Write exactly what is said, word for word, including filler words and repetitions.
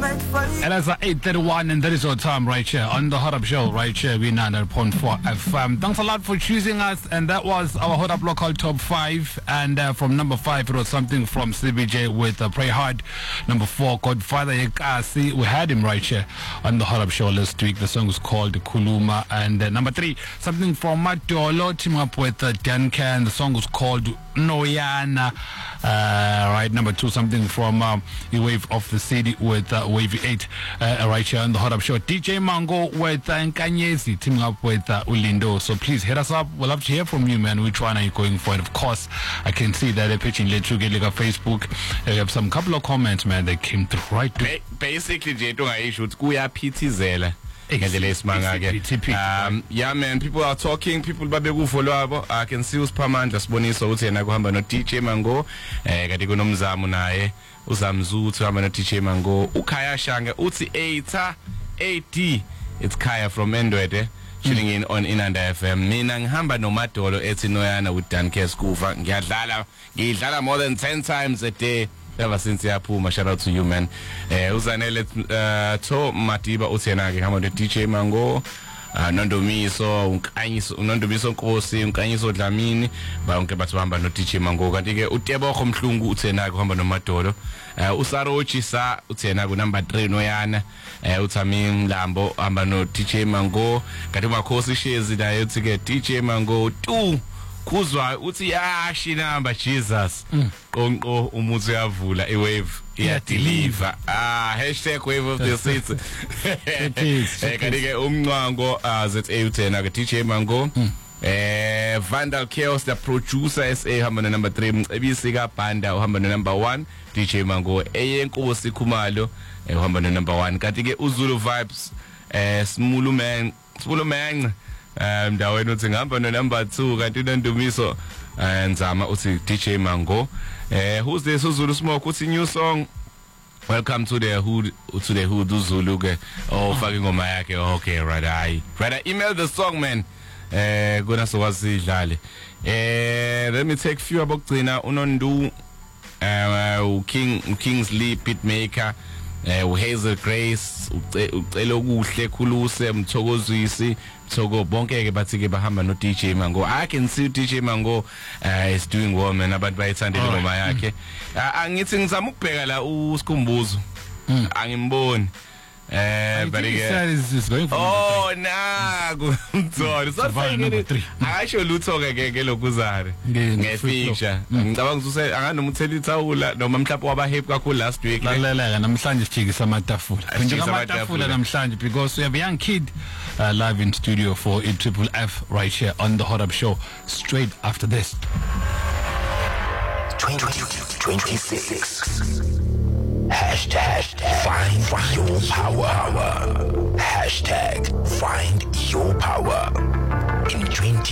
And that's at eight thirty-one, and that is our time right here on the Hot Up Show, right here, we nine point four F M. Thanks a lot for choosing us, and that was our Hot Up Local Top five. And uh, from number five, it was something from C B J with uh, Pray Hard. Number four, Godfather Yekasi. We had him right here on the Hot Up Show last week. The song was called Kuluma. And uh, number three, something from Matolo, team up with uh, Duncan. The song was called Noyana. Uh, right, number two, something from um, the Wave of the City with uh, Wavy eight. Uh, right here on the Hot Up Show. D J Mango with uh, Nkanyezi teaming up with uh, Ulindo. So please hit us up. We'll love to hear from you, man. Which one are you going for? And of course, I can see that they're pitching Let's Get Like a Facebook. Uh, we have some couple of comments, man, that came through right to. Ba- basically, J Tonga issue, kuyaphithizela. Um, yeah, man, people are talking, people babe follow. I can see uSphamandla Siboniso uthi yena kuhamba no D J Mango, eh kanti kunomzamo naye uZamzu uthi uhamba no D J Mango, uKhaya Shange uthi eighta A D. It's Kaya from Endwede tuning in on Inanda F M. Mina ngihamba noMadolo ethi Noyana with Dan Keskuva. Ngiyadlala, ngidlala more than ten times a day. Ever since yaphuma, shout out to you, man. Eh uzanele uh to Matiba uthi yena ke hamba no D J Mango, uh, Nondomiso, unkanyiso Nondomiso Nkosi, unkanyiso Dlamini, bonke bathu bahamba no D J Mango. Kanti ke uTebogo Mhlungu uthi yena ke hamba noMadolo. Uh, uSarochi sa uthi yena ku number three Noyana. Eh uThami Mlambo hamba no D J Mango. Kanti uMakhosi Shezi naye uthi ke D J Mango two. Kuzwa uthi yashi number Jesus qonqo umuthi uyavula iwave iya deliver ah hashtag wave of the city eh kanike umnqango Z A uthena ke D J Mango eh Vandal Chaos the producer S A hamba no number three Mcebisi ka Banda uhamba no number one D J Mango eyenkosi Khumalo eh uhamba no number one kanti ke uZulu Vibes eh Smulu Man Smulu Man um ndaweni uthi ngihamba no number two kanti uNondumiso Nzama uthi D J Mango. Eh who's this uZulu Smoke uthi new song welcome to the hood to the hood uZulu ke oh fake ngoma yakhe okay right I right email the song man eh kona sowasidlale eh let me take few abokugcina uNondu uh King Kingsley Beatmaker eh uHazel Grace ucela okuhle khuluse Mthokozisi Mthoko bonke ke bathi ke bahamba no D J Mango. I can see D J Mango uh, is doing well, man, abantu bayithandile ngoma yakhe. Angithi ngizama ukubheka la uSikhumbuzo angimboni eh but again is going for oh naku sorry so saying ayisho lutho ke ke lokuzare ngefeature ngicabanga ukuthi anganomtheli ithawula noma mhlawumbe waba happy kakhulu last week lalela namhlanje sijikisa amatafula njengama amatafula namhlanje because we have a young kid uh, live in studio for E Triple F right here on the Hot Up Show straight after this. twenty twenty-six Hashtag find your power. Hashtag find your power. In twenty